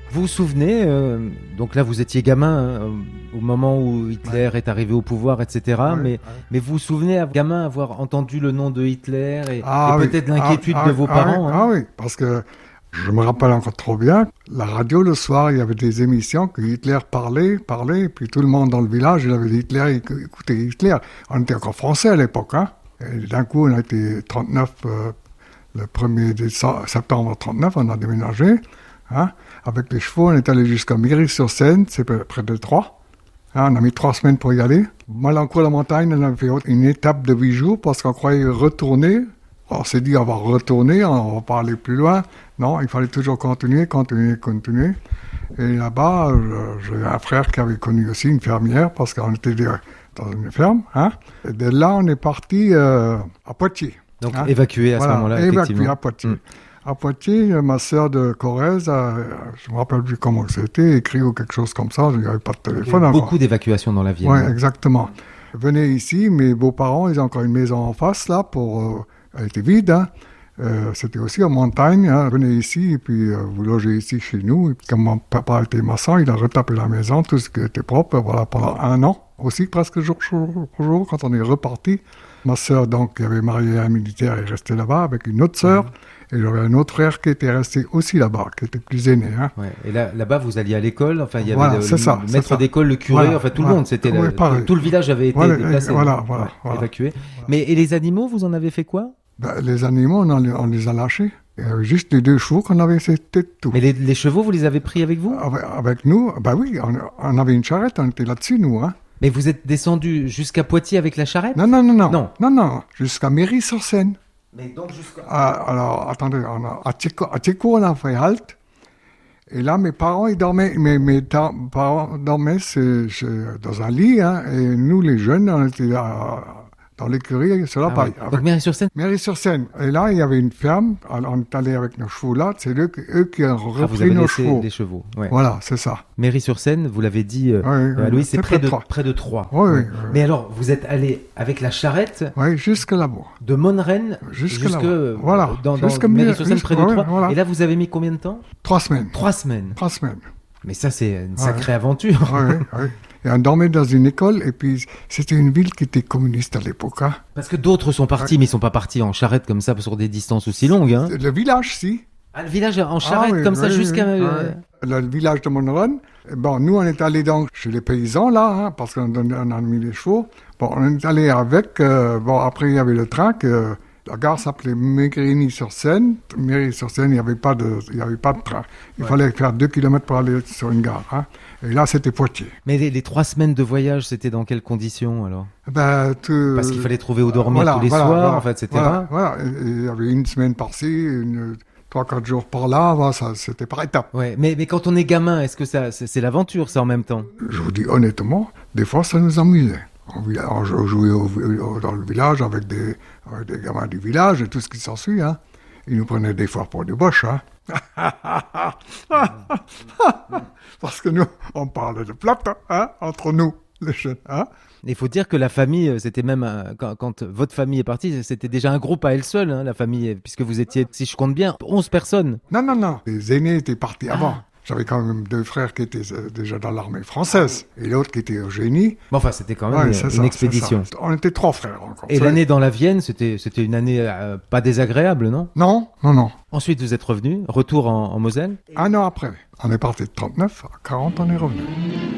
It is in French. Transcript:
Vous vous souvenez, donc là vous étiez gamin au moment où Hitler est arrivé au pouvoir, etc. Mais vous vous souvenez, gamin, avoir entendu le nom de Hitler et peut-être l'inquiétude de vos parents Ah oui, parce que je me rappelle encore trop bien, la radio le soir, il y avait des émissions que Hitler parlait, et puis tout le monde dans le village, il avait dit Hitler, écoutez Hitler. On était encore français à l'époque, hein. Et d'un coup, on a été 39, le 1er septembre 39, on a déménagé, hein. Avec les chevaux, on est allé jusqu'à Méry-sur-Seine, c'est près de Troyes. Hein, on a mis 3 semaines pour y aller. Malancourt la montagne, on a fait une étape de 8 jours parce qu'on croyait retourner. On s'est dit, on va retourner, on va pas aller plus loin. Non, il fallait toujours continuer. Et là-bas, j'ai un frère qui avait connu aussi une fermière parce qu'on était dans une ferme. Hein. Et de là, on est parti à Poitiers. Donc évacué à ce moment-là, évacué à Poitiers. À Poitiers, ma sœur de Corrèze, je ne me rappelle plus comment c'était, écrit ou quelque chose comme ça, il n'y avait pas de téléphone. Il y a beaucoup d'évacuations dans la Vienne. Oui, exactement. Venez ici, mes beaux-parents, ils ont encore une maison en face, là, elle était vide, hein. C'était aussi en montagne, hein. Venez ici, et puis vous logez ici chez nous. Et puis, comme mon papa était maçon, il a retapé la maison, tout ce qui était propre, voilà, pendant 1 an, aussi presque jour pour jour, quand on est reparti. Ma sœur, donc, qui avait marié un militaire, est restée là-bas avec une autre sœur. Et j'avais un autre frère qui était resté aussi là-bas, qui était plus aîné. Hein. Ouais. Et là-bas, vous alliez à l'école. Enfin, il y avait le maître d'école, le curé, tout le monde. C'était tout le village avait été déplacé, évacué. Mais et les animaux, vous en avez fait quoi? Les animaux, on les a lâchés. Il y avait juste les 2 chevaux qu'on avait, c'était tout. Mais les chevaux, vous les avez pris avec vous? Avec nous, oui, on avait une charrette, on était là-dessus, nous. Hein. Mais vous êtes descendu jusqu'à Poitiers avec la charrette? Non, jusqu'à Méry-sur-Seine. Mais donc jusqu'à... alors, attendez, à Tchéco, on a fait halte. Et là, mes parents, ils dormaient. Mes parents dormaient dans un lit. Hein, et nous, les jeunes, on était dans l'écurie sur la paille. Ouais. Donc Méry-sur-Seine. Méry-sur-Seine. Et là, il y avait une ferme. On est allé avec nos chevaux là. C'est eux qui ont repris nos chevaux. Les chevaux. Ouais. Voilà, c'est ça. Méry-sur-Seine, vous l'avez dit, Louis, c'est près de Troyes. Oui. Mais alors, vous êtes allé avec la charrette. Oui, jusque là-bas. De Monrennes jusque voilà. Dans Méry-sur-Seine, près de Troyes. Voilà. Et là, vous avez mis combien de temps? 3 semaines. 3 semaines. 3 semaines. Mais ça, c'est une sacrée aventure. Oui. Et on dormait dans une école, et puis c'était une ville qui était communiste à l'époque. Hein. Parce que d'autres sont partis, mais ils ne sont pas partis en charrette comme ça sur des distances aussi longues. Hein. Le village, si. Ah, le village en charrette comme ça jusqu'à... Le village de Monrennes. Bon, nous, on est allés donc chez les paysans, là, hein, parce qu'on a mis les chevaux. Bon, on est allés avec... après, il y avait le train que... La gare s'appelait Mégrigny-sur-Seine. Méry-sur-Seine, il n'y avait pas de train. Il fallait faire 2 kilomètres pour aller sur une gare. Hein. Et là, c'était Poitiers. Mais les 3 semaines de voyage, c'était dans quelles conditions, alors? Parce qu'il fallait trouver où dormir tous les soirs, etc. Voilà. Il y avait 1 semaine par-ci, 3-4 jours par-là. Ça, c'était par étapes. Ouais. Mais quand on est gamin, est-ce que c'est l'aventure, ça, en même temps? Je vous dis honnêtement, des fois, ça nous amusait. On jouait dans le village avec des gamins du village et tout ce qui s'ensuit. Hein. Ils nous prenaient des fois pour des boches. Hein. Parce que nous, on parlait de plate, hein, entre nous, les jeunes. Hein. Il faut dire que la famille, c'était même, quand votre famille est partie, c'était déjà un groupe à elle seule, hein, la famille, puisque vous étiez, si je compte bien, 11 personnes. Non. Les aînés étaient partis avant. J'avais quand même 2 frères qui étaient déjà dans l'armée française et l'autre qui était au génie. Bon, enfin, c'était quand même une expédition. On était 3 frères encore. Et l'année dans la Vienne, c'était une année pas désagréable, non? Non. Ensuite, vous êtes revenu, retour en Moselle? 1 an après. On est parti de 39 à 40, on est revenu.